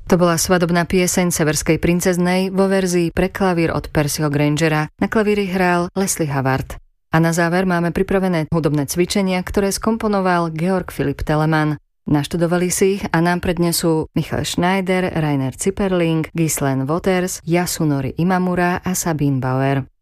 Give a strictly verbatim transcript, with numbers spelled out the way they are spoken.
To bola svadobná pieseň Severskej princeznej vo verzii pre klavír od Percyho Grangera. Na klavíri hral Leslie Havard. A na záver máme pripravené hudobné cvičenia, ktoré skomponoval Georg Philipp Telemann. Naštudovali si ich a nám prednesú Michael Schneider, Rainer Zipperling, Ghislaine Wouters, Yasunori Imamura a Sabine Bauer.